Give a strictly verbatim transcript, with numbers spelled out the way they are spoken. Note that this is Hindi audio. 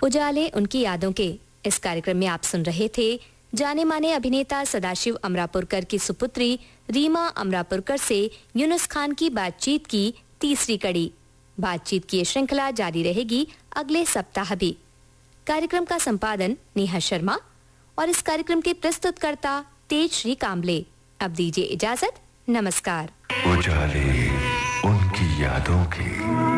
उजाले उनकी यादों के इस कार्यक्रम में आप सुन रहे थे जाने माने अभिनेता सदाशिव अमरापुरकर की सुपुत्री रीमा अमरापुरकर से यूनुस खान की बातचीत की तीसरी कड़ी। बातचीत की ये श्रृंखला जारी रहेगी अगले सप्ताह भी। कार्यक्रम का संपादन नेहा शर्मा और इस कार्यक्रम के प्रस्तुतकर्ता तेज श्री कांबले। अब दीजिए इजाजत, नमस्कार। उजाले उनकी यादों की।